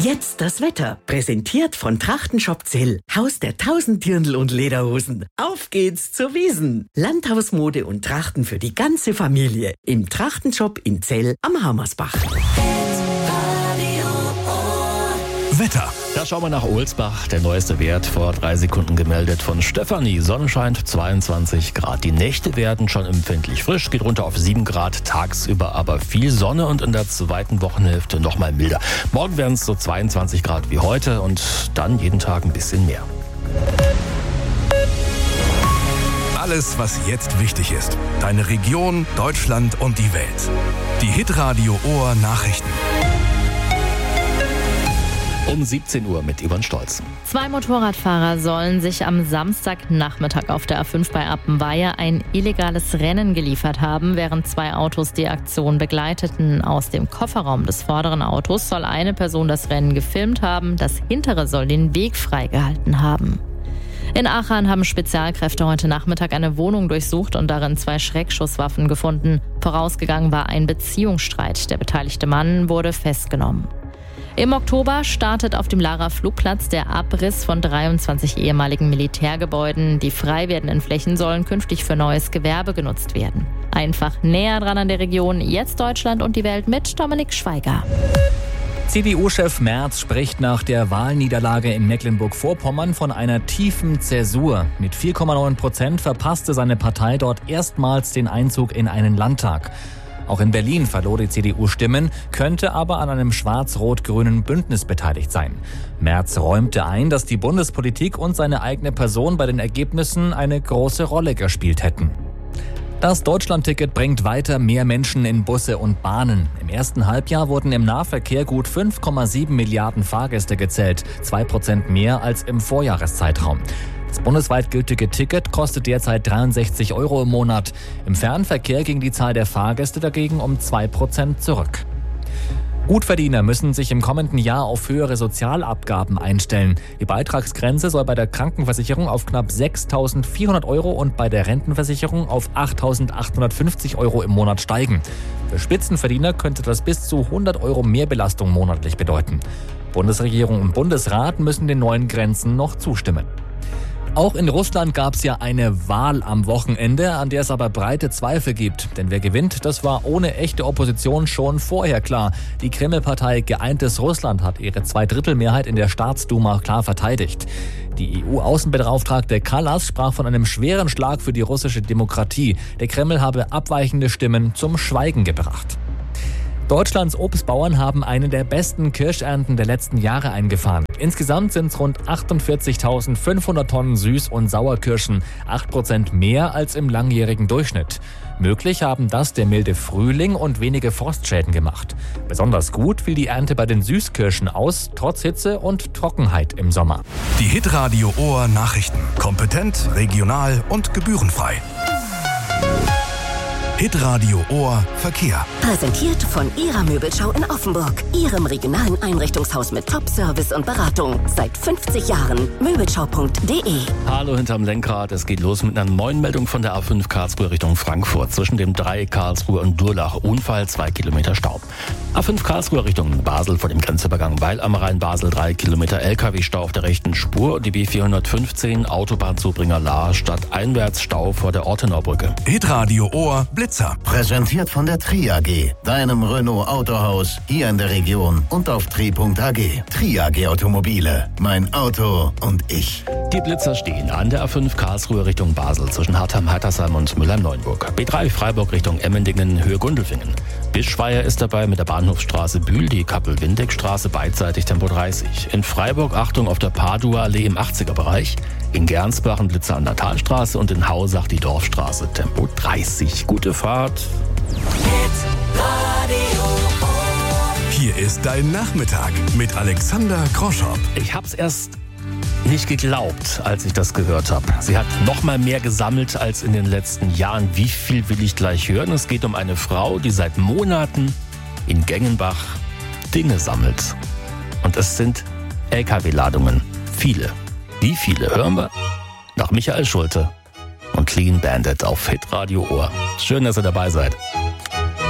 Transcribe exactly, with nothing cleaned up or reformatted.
Jetzt das Wetter. Präsentiert von Trachtenshop Zell. Haus der tausend Dirndl und Lederhosen. Auf geht's zur Wiesn. Landhausmode und Trachten für die ganze Familie. Im Trachtenshop in Zell am Hammersbach. Wetter. Da schauen wir nach Ohlsbach. Der neueste Wert vor drei Sekunden gemeldet von Stefanie. Sonne scheint, zweiundzwanzig Grad. Die Nächte werden schon empfindlich frisch, geht runter auf sieben Grad. Tagsüber aber viel Sonne und in der zweiten Wochenhälfte noch mal milder. Morgen werden es so zweiundzwanzig Grad wie heute und dann jeden Tag ein bisschen mehr. Alles, was jetzt wichtig ist. Deine Region, Deutschland und die Welt. Die Hitradio Ohr Nachrichten. Um siebzehn Uhr mit Yvonne Stolz. Zwei Motorradfahrer sollen sich am Samstagnachmittag auf der A fünf bei Appenweier ein illegales Rennen geliefert haben, während zwei Autos die Aktion begleiteten. Aus dem Kofferraum des vorderen Autos soll eine Person das Rennen gefilmt haben, das hintere soll den Weg freigehalten haben. In Aachen haben Spezialkräfte heute Nachmittag eine Wohnung durchsucht und darin zwei Schreckschusswaffen gefunden. Vorausgegangen war ein Beziehungsstreit. Der beteiligte Mann wurde festgenommen. Im Oktober startet auf dem Lara-Flugplatz der Abriss von dreiundzwanzig ehemaligen Militärgebäuden. Die frei werdenden Flächen sollen künftig für neues Gewerbe genutzt werden. Einfach näher dran an der Region, jetzt Deutschland und die Welt mit Dominik Schweiger. C D U-Chef Merz spricht nach der Wahlniederlage in Mecklenburg-Vorpommern von einer tiefen Zäsur. Mit vier Komma neun Prozent verpasste seine Partei dort erstmals den Einzug in einen Landtag. Auch in Berlin verlor die C D U Stimmen, könnte aber an einem schwarz-rot-grünen Bündnis beteiligt sein. Merz räumte ein, dass die Bundespolitik und seine eigene Person bei den Ergebnissen eine große Rolle gespielt hätten. Das Deutschlandticket bringt weiter mehr Menschen in Busse und Bahnen. Im ersten Halbjahr wurden im Nahverkehr gut fünf Komma sieben Milliarden Fahrgäste gezählt, zwei Prozent mehr als im Vorjahreszeitraum. Das bundesweit gültige Ticket kostet derzeit dreiundsechzig Euro im Monat. Im Fernverkehr ging die Zahl der Fahrgäste dagegen um zwei Prozent zurück. Gutverdiener müssen sich im kommenden Jahr auf höhere Sozialabgaben einstellen. Die Beitragsgrenze soll bei der Krankenversicherung auf knapp sechstausendvierhundert Euro und bei der Rentenversicherung auf achttausendachthundertfünfzig Euro im Monat steigen. Für Spitzenverdiener könnte das bis zu hundert Euro Mehrbelastung monatlich bedeuten. Bundesregierung und Bundesrat müssen den neuen Grenzen noch zustimmen. Auch in Russland gab es ja eine Wahl am Wochenende, an der es aber breite Zweifel gibt. Denn wer gewinnt, das war ohne echte Opposition schon vorher klar. Die Kreml-Partei Geeintes Russland hat ihre Zweidrittelmehrheit in der Staatsduma klar verteidigt. Die E U-Außenbeauftragte Kallas sprach von einem schweren Schlag für die russische Demokratie. Der Kreml habe abweichende Stimmen zum Schweigen gebracht. Deutschlands Obstbauern haben eine der besten Kirschernten der letzten Jahre eingefahren. Insgesamt sind es rund achtundvierzigtausendfünfhundert Tonnen Süß- und Sauerkirschen, acht Prozent mehr als im langjährigen Durchschnitt. Möglich haben das der milde Frühling und wenige Frostschäden gemacht. Besonders gut fiel die Ernte bei den Süßkirschen aus, trotz Hitze und Trockenheit im Sommer. Die Hitradio Ohr Nachrichten. Kompetent, regional und gebührenfrei. Hitradio Ohr Verkehr. Präsentiert von Ihrer Möbelschau in Offenburg. Ihrem regionalen Einrichtungshaus mit Top-Service und Beratung. Seit fünfzig Jahren. Möbelschau punkt de. Hallo hinterm Lenkrad. Es geht los mit einer neuen Meldung von der A fünf Karlsruhe Richtung Frankfurt. Zwischen dem Dreieck Karlsruhe und Durlach. Unfall, zwei Kilometer Stau. A fünf Karlsruhe Richtung Basel vor dem Grenzübergang Weil am Rhein Basel. drei Kilometer L K W-Stau auf der rechten Spur. Die B vierhundertfünfzehn Autobahnzubringer Lahr statt einwärts Stau vor der Ortenaubrücke. Hitradio Ohr Blitzer. Präsentiert von der Tri A G, deinem Renault Autohaus, hier in der Region und auf tri punkt a g. Tri A G Automobile, mein Auto und ich. Die Blitzer stehen an der A fünf Karlsruhe Richtung Basel zwischen Hartheim-Heitersheim und Müllheim-Neuenburg. B drei Freiburg Richtung Emmendingen, Höhe Gundelfingen. Bischweier ist dabei mit der Bahnhofsstraße Bühl, die Kappel-Windeck-Straße beidseitig Tempo dreißig. In Freiburg Achtung auf der Padua-Allee im achtziger-Bereich. In Gernsbach ein Blitzer an der Talstraße und in Hausach die Dorfstraße Tempo dreißig. Gute Fahrt. Hier ist dein Nachmittag mit Alexander Kroschop. Ich hab's erst nicht geglaubt, als ich das gehört habe. Sie hat noch mal mehr gesammelt als in den letzten Jahren. Wie viel will ich gleich hören? Es geht um eine Frau, die seit Monaten in Gengenbach Dinge sammelt. Und es sind L K W-Ladungen. Viele. Wie viele? Hören wir nach Michael Schulte und Clean Bandit auf Hitradio Ohr. Schön, dass ihr dabei seid.